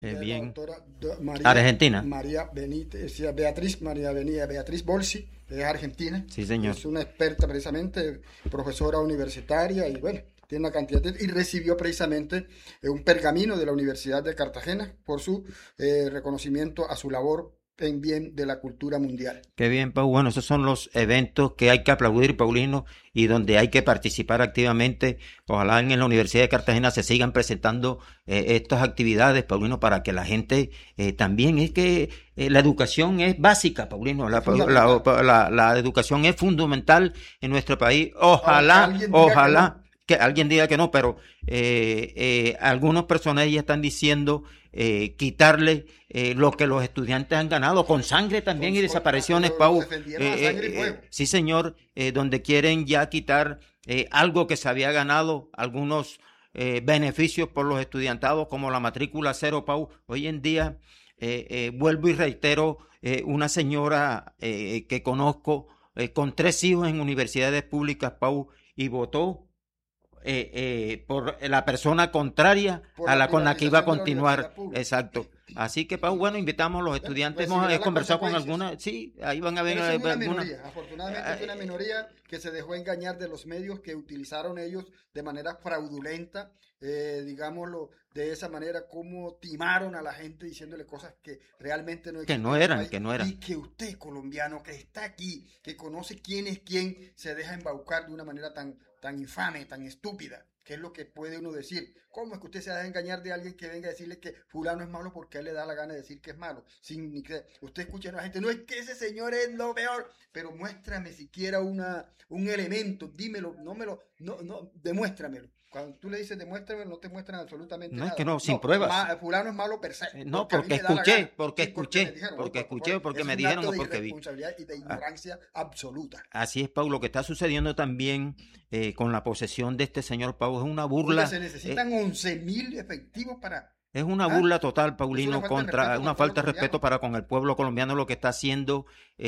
La Bien. doctora María, Argentina. María Benítez, Beatriz, María Benítez, Beatriz Bolsi, es argentina, Sí, señor. es una experta precisamente, profesora universitaria y bueno, tiene una cantidad y recibió precisamente un pergamino de la Universidad de Cartagena por su reconocimiento a su labor en bien de la cultura mundial. Qué bien, Pau. Bueno, esos son los eventos que hay que aplaudir, Paulino, y donde hay que participar activamente. Ojalá en la Universidad de Cartagena se sigan presentando estas actividades, Paulino, para que la gente también es que la educación es básica, Paulino. Es fundamental. La educación es fundamental en nuestro país. Aunque Ojalá, alguien diga que no. ojalá que alguien diga que no, pero algunos personajes ya están diciendo quitarle lo que los estudiantes han ganado con sangre también y desapariciones, Lo Pau. defendieron a sangre y fuego. Sí, señor, donde quieren ya quitar algo que se había ganado, algunos beneficios por los estudiantados, como la matrícula cero, Pau. Hoy en día, vuelvo y reitero, una señora que conozco con 3 hijos en universidades públicas, Pau, y votó por la persona contraria Por a la la con la que iba a privatización de la continuar. universidad pública. Exacto. Así que, Pau, bueno, invitamos a los Bueno, estudiantes, hemos recibirá las conversado con consecuencias. algunas, sí, ahí van a ver Pero eso es una algunas. minoría, afortunadamente es una minoría que se dejó engañar de los medios que utilizaron ellos de manera fraudulenta, digámoslo de esa manera, como timaron a la gente diciéndole cosas que realmente no Que existen no en el eran, país que no eran. y que usted, colombiano, que está aquí, que conoce quién es quién, se deja embaucar de una manera tan infame, tan estúpida. ¿Qué es lo que puede uno decir? ¿Cómo es que usted se deja engañar de alguien que venga a decirle que fulano es malo porque a él le da la gana de decir que es malo? Sin ni que usted escuche a la gente, no es que ese señor es lo peor, pero muéstrame siquiera un elemento, dímelo, demuéstramelo. Cuando tú le dices demuéstramelo, no te muestran absolutamente No es que nada. no, sin No, pruebas. fulano es malo per se, No, porque a mí porque me da la escuché, gana. Sí, porque me dijeron, no, porque escuché, porque eso es me un dijeron acto o de porque vi. irresponsabilidad y de Ah, ignorancia absoluta. así es, Pau, lo que está sucediendo también con la posesión de este señor Pau es una Oiga, burla. se necesitan 11.000 efectivos para... Es una ¿Ah? burla total, Es una Paulino, falta de contra respeto con una el pueblo falta de respeto colombiano. para con el pueblo colombiano lo que está haciendo.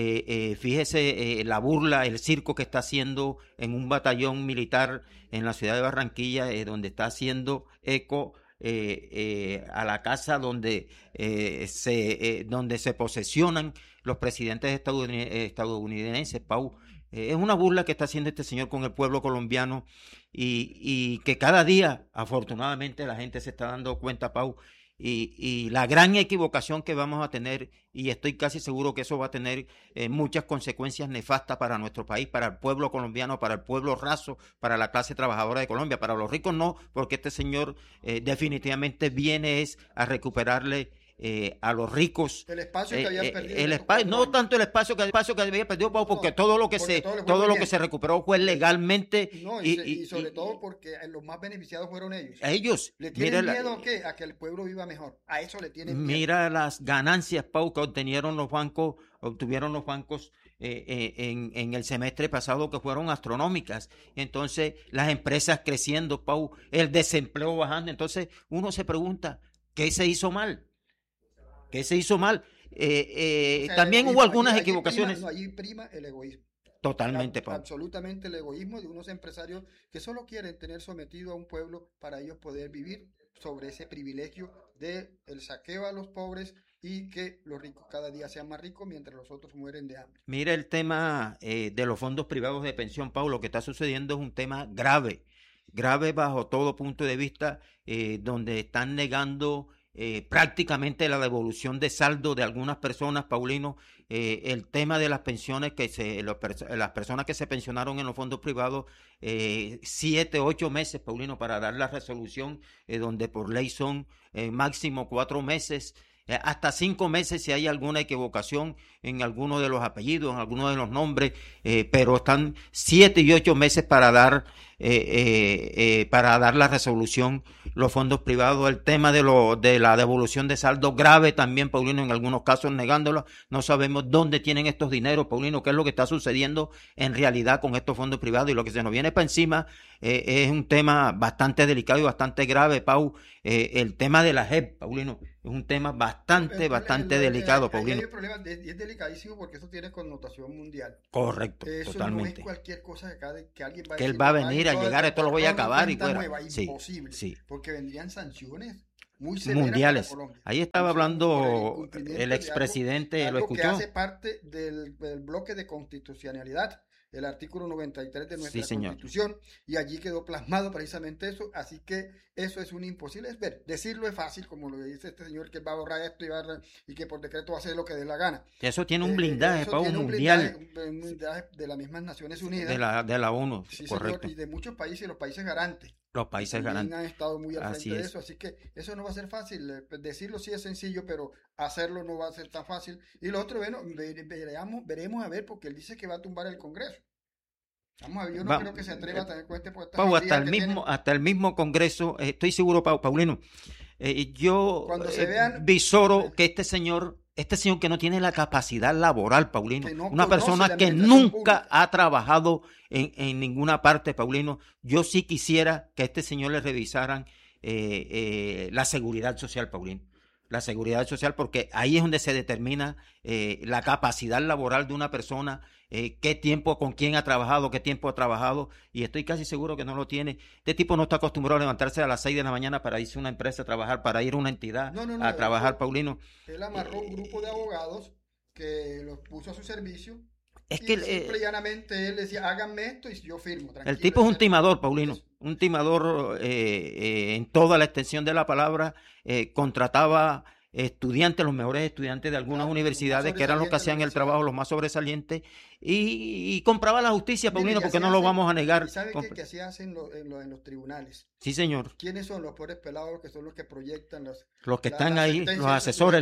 Fíjese la burla, el circo que está haciendo en un batallón militar en la ciudad de Barranquilla, donde está haciendo eco a la casa donde se posesionan los presidentes estadounidenses, Pau. Es una burla que está haciendo este señor con el pueblo colombiano y que cada día, afortunadamente, la gente se está dando cuenta, Pau, y la gran equivocación que vamos a tener, y estoy casi seguro que eso va a tener muchas consecuencias nefastas para nuestro país, para el pueblo colombiano, para el pueblo raso, para la clase trabajadora de Colombia, para los ricos no, porque este señor definitivamente viene es a recuperarle a los ricos El espacio que habían perdido en el estos espacio, 4 no años. tanto el espacio que había perdido, Pau, porque No, todo lo que porque todo le fue todo muy lo que bien. se recuperó fue legalmente No, y sobre todo y porque los más beneficiados fueron ellos. a ellos. ¿Le Mira, tienen miedo a qué? A que el pueblo viva mejor. A eso le tienen miedo. mira las ganancias, Pau, que obtuvieron los bancos en el semestre pasado que fueron astronómicas. Entonces, las empresas creciendo, Pau, el desempleo bajando. Entonces, uno se pregunta, ¿qué se hizo mal? ¿Qué se hizo mal? O sea, el También hubo egoísmo. algunas equivocaciones. Allí prima el egoísmo. Totalmente, Pau. Absolutamente el egoísmo de unos empresarios que solo quieren tener sometido a un pueblo para ellos poder vivir sobre ese privilegio de el saqueo a los pobres y que los ricos cada día sean más ricos mientras los otros mueren de hambre. Mira el tema de los fondos privados de pensión, Pau. Lo que está sucediendo es un tema grave, grave bajo todo punto de vista, donde están negando prácticamente la devolución de saldo de algunas personas, Paulino. El tema de las pensiones las personas que se pensionaron en los fondos privados, 7, 8 meses, Paulino, para dar la resolución, donde por ley son máximo 4 meses. Hasta 5 meses si hay alguna equivocación en alguno de los apellidos, en alguno de los nombres, pero están 7 y 8 meses para dar la resolución, los fondos privados. El tema de la devolución de saldo grave también, Paulino, en algunos casos negándolo. No sabemos dónde tienen estos dineros, Paulino, qué es lo que está sucediendo en realidad con estos fondos privados, y lo que se nos viene para encima es un tema bastante delicado y bastante grave, Pau. El tema de la JEP, Paulino, es un tema bastante delicado, Ahí hay Paulino. un problema, y es delicadísimo porque eso tiene connotación mundial. Correcto, Eso no es totalmente. cualquier cosa que alguien va a Que él decir, va a no, venir a llegar, esto lo voy a borrón y acabar y cuenta fuera. nueva, Sí, imposible, sí. porque vendrían sanciones muy severa mundiales. para Colombia. Ahí estaba Por el hablando incumplimiento el de expresidente, algo ¿lo que escuchó? hace parte del bloque de constitucionalidad, el artículo 93 de Sí, nuestra señor. Constitución, y allí quedó plasmado precisamente eso, así que eso es un imposible. Es ver, decirlo es fácil, como lo dice este señor que va a borrar esto y que por decreto va a hacer lo que dé la gana. Eso tiene un blindaje, Eso Pau, tiene mundial un blindaje de las mismas Naciones Unidas, de la ONU, sí, correcto. señor, y de muchos países, los países garantes. Los países También garantes. han estado muy al Así frente de es. eso, así que eso no va a ser fácil. Decirlo sí es sencillo, pero hacerlo no va a ser tan fácil. Y lo otro, bueno, veremos a ver, porque él dice que va a tumbar el Congreso. Vamos a ver, yo no creo que se atreva a tener cuenta por estas Pau, medidas que tienen. hasta el mismo Congreso, estoy seguro, Paulino, yo Cuando se vean, visoro que este señor que no tiene la capacidad laboral, Paulino, que no una conoce persona la que administración nunca pública. ha trabajado en ninguna parte, Paulino, yo sí quisiera que a este señor le revisaran la seguridad social, Paulino. La seguridad social, porque ahí es donde se determina la capacidad laboral de una persona, qué tiempo, con quién ha trabajado, qué tiempo ha trabajado, y estoy casi seguro que no lo tiene. Este tipo no está acostumbrado a levantarse a las 6 de la mañana para irse a una empresa a trabajar, para ir a una entidad a trabajar, Paulino. Él amarró un grupo de abogados que los puso a su servicio. Es Y que simple y llanamente él decía, háganme esto y yo firmo. el Tranquilo, tipo es un etc. timador, Paulino, Eso. un timador en toda la extensión de la palabra. Contrataba estudiantes, los mejores estudiantes de algunas Claro, universidades, que eran los que hacían el trabajo, los más sobresalientes, y compraba la justicia, Mire, Paulino, y porque así no lo hacen- vamos a negar. ¿Y sabe qué? Que así hacen en los tribunales. Sí, señor. ¿Quiénes son los pobres pelados que son los que proyectan Los que están las ahí, los sentencias? asesores,